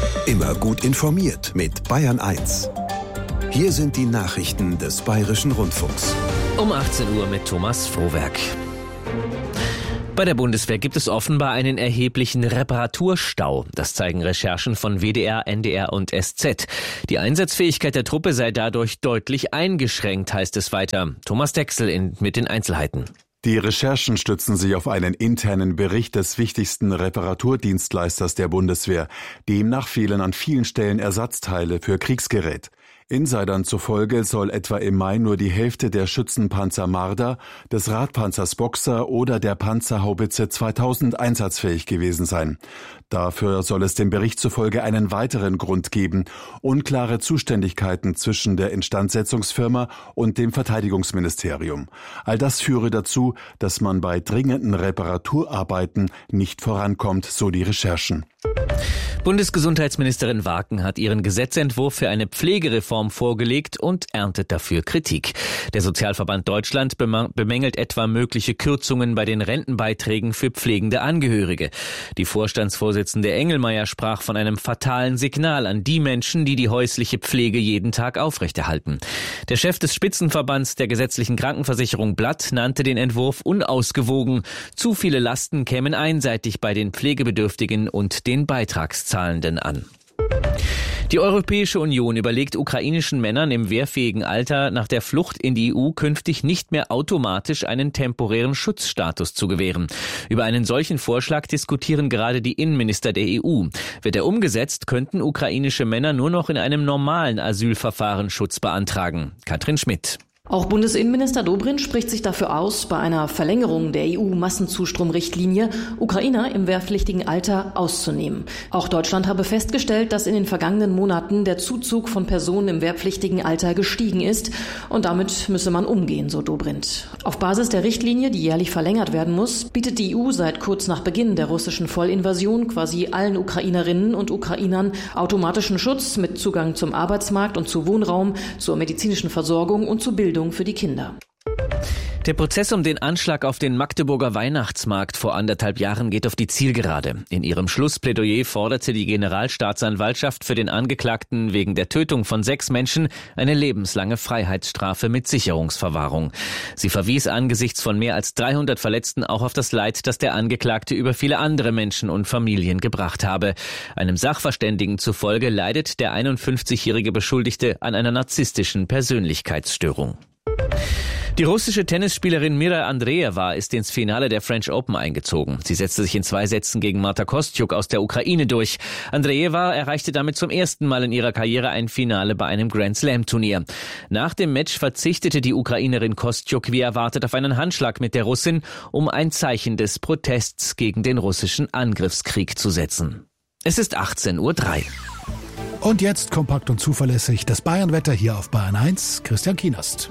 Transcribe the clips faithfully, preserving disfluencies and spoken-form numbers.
Immer gut informiert mit Bayern eins. Hier sind die Nachrichten des Bayerischen Rundfunks. Um achtzehn Uhr mit Thomas Frohwerk. Bei der Bundeswehr gibt es offenbar einen erheblichen Reparaturstau. Das zeigen Recherchen von W D R, N D R und S Z. Die Einsatzfähigkeit der Truppe sei dadurch deutlich eingeschränkt, heißt es weiter. Thomas Dexel in, mit den Einzelheiten. Die Recherchen stützen sich auf einen internen Bericht des wichtigsten Reparaturdienstleisters der Bundeswehr. Demnach fehlen an vielen Stellen Ersatzteile für Kriegsgerät. Insidern zufolge soll etwa im Mai nur die Hälfte der Schützenpanzer Marder, des Radpanzers Boxer oder der Panzerhaubitze zweitausend einsatzfähig gewesen sein. Dafür soll es dem Bericht zufolge einen weiteren Grund geben: unklare Zuständigkeiten zwischen der Instandsetzungsfirma und dem Verteidigungsministerium. All das führe dazu, dass man bei dringenden Reparaturarbeiten nicht vorankommt, so die Recherchen. Bundesgesundheitsministerin Waken hat ihren Gesetzentwurf für eine Pflegereform vorgelegt und erntet dafür Kritik. Der Sozialverband Deutschland bemängelt etwa mögliche Kürzungen bei den Rentenbeiträgen für pflegende Angehörige. Die Vorstandsvorsitzende Engelmeier sprach von einem fatalen Signal an die Menschen, die die häusliche Pflege jeden Tag aufrechterhalten. Der Chef des Spitzenverbands der gesetzlichen Krankenversicherung Blatt nannte den Entwurf unausgewogen. Zu viele Lasten kämen einseitig bei den Pflegebedürftigen und den Beitragszahlenden an. Die Europäische Union überlegt ukrainischen Männern im wehrfähigen Alter nach der Flucht in die E U künftig nicht mehr automatisch einen temporären Schutzstatus zu gewähren. Über einen solchen Vorschlag diskutieren gerade die Innenminister der E U. Wird er umgesetzt, könnten ukrainische Männer nur noch in einem normalen Asylverfahren Schutz beantragen. Katrin Schmidt. Auch Bundesinnenminister Dobrindt spricht sich dafür aus, bei einer Verlängerung der E U-Massenzustromrichtlinie Ukrainer im wehrpflichtigen Alter auszunehmen. Auch Deutschland habe festgestellt, dass in den vergangenen Monaten der Zuzug von Personen im wehrpflichtigen Alter gestiegen ist, und damit müsse man umgehen, so Dobrindt. Auf Basis der Richtlinie, die jährlich verlängert werden muss, bietet die E U seit kurz nach Beginn der russischen Vollinvasion quasi allen Ukrainerinnen und Ukrainern automatischen Schutz mit Zugang zum Arbeitsmarkt und zu Wohnraum, zur medizinischen Versorgung und zu Bildung für die Kinder. Der Prozess um den Anschlag auf den Magdeburger Weihnachtsmarkt vor anderthalb Jahren geht auf die Zielgerade. In ihrem Schlussplädoyer forderte die Generalstaatsanwaltschaft für den Angeklagten wegen der Tötung von sechs Menschen eine lebenslange Freiheitsstrafe mit Sicherungsverwahrung. Sie verwies angesichts von mehr als dreihundert Verletzten auch auf das Leid, das der Angeklagte über viele andere Menschen und Familien gebracht habe. Einem Sachverständigen zufolge leidet der einundfünfzigjährige Beschuldigte an einer narzisstischen Persönlichkeitsstörung. Die russische Tennisspielerin Mira Andreeva ist ins Finale der French Open eingezogen. Sie setzte sich in zwei Sätzen gegen Marta Kostyuk aus der Ukraine durch. Andreeva erreichte damit zum ersten Mal in ihrer Karriere ein Finale bei einem Grand-Slam-Turnier. Nach dem Match verzichtete die Ukrainerin Kostyuk wie erwartet auf einen Handschlag mit der Russin, um ein Zeichen des Protests gegen den russischen Angriffskrieg zu setzen. Es ist achtzehn Uhr drei. Und jetzt kompakt und zuverlässig das Bayernwetter hier auf Bayern eins. Christian Kienast.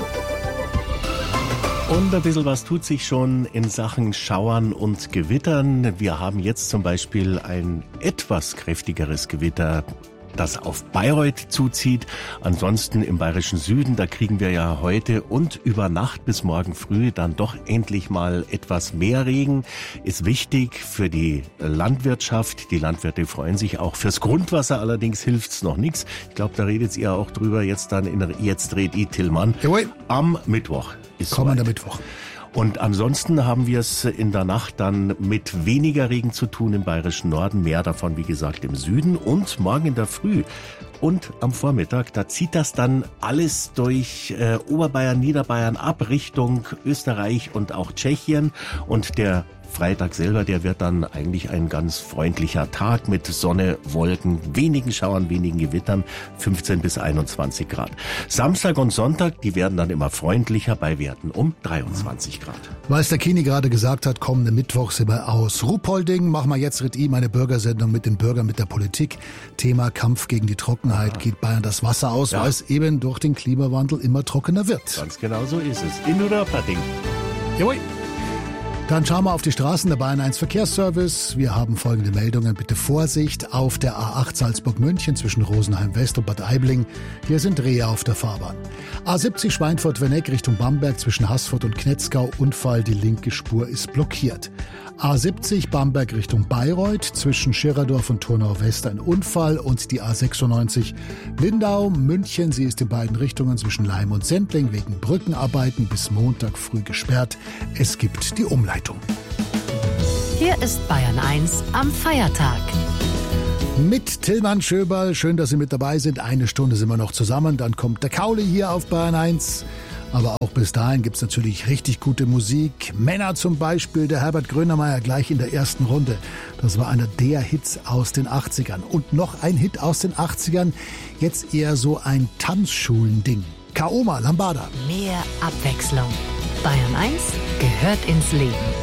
Und ein bisschen was tut sich schon in Sachen Schauern und Gewittern. Wir haben jetzt zum Beispiel ein etwas kräftigeres Gewitter, das auf Bayreuth zuzieht. Ansonsten im bayerischen Süden, da kriegen wir ja heute und über Nacht bis morgen früh dann doch endlich mal etwas mehr Regen. Ist wichtig für die Landwirtschaft. Die Landwirte freuen sich auch. Fürs Grundwasser allerdings hilft's noch nichts. Ich glaube, da redet ihr auch drüber jetzt dann in Jetzt red i Tillmann. Jawohl. Am Mittwoch ist Kommender Mittwoch. Und ansonsten haben wir es in der Nacht dann mit weniger Regen zu tun im bayerischen Norden, mehr davon wie gesagt im Süden, und morgen in der Früh und am Vormittag, da zieht das dann alles durch äh, Oberbayern, Niederbayern ab Richtung Österreich und auch Tschechien, und der Freitag selber, der wird dann eigentlich ein ganz freundlicher Tag mit Sonne, Wolken, wenigen Schauern, wenigen Gewittern, fünfzehn bis einundzwanzig Grad. Samstag und Sonntag, die werden dann immer freundlicher bei Werten um dreiundzwanzig Grad. Weil es der Kini gerade gesagt hat, kommende Mittwoch sind wir aus Ruhpolding. Machen wir jetzt mit ihm eine Bürgersendung mit den Bürgern, mit der Politik. Thema Kampf gegen die Trockenheit. Ja. Geht Bayern das Wasser aus, ja, weil es eben durch den Klimawandel immer trockener wird. Ganz genau so ist es. In Röperding. Jawohl. Dann schauen wir auf die Straßen der Bayern eins Verkehrsservice. Wir haben folgende Meldungen. Bitte Vorsicht auf der A acht Salzburg-München zwischen Rosenheim West und Bad Aibling. Hier sind Rehe auf der Fahrbahn. A siebzig Schweinfurt-Werneck Richtung Bamberg zwischen Haßfurt und Knetzgau. Unfall, die linke Spur ist blockiert. A siebzig Bamberg Richtung Bayreuth zwischen Schirerdorf und Turnau West ein Unfall. Und die A sechsundneunzig Lindau, München. Sie ist in beiden Richtungen zwischen Leim und Sendling wegen Brückenarbeiten bis Montag früh gesperrt. Es gibt die Umleitung. Hier ist Bayern eins am Feiertag. Mit Tillmann Schöberl. Schön, dass Sie mit dabei sind. Eine Stunde sind wir noch zusammen. Dann kommt der Kauli hier auf Bayern eins. Aber auch bis dahin gibt es natürlich richtig gute Musik. Männer zum Beispiel, der Herbert Grönemeyer gleich in der ersten Runde. Das war einer der Hits aus den achtzigern. Und noch ein Hit aus den achtzigern. Jetzt eher so ein Tanzschulending. Kaoma, Lambada. Mehr Abwechslung. Bayern eins gehört ins Leben.